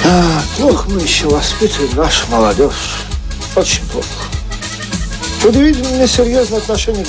Плохо мы еще воспитываем нашу молодежь. Очень плохо. Удивительно несерьезное отношение к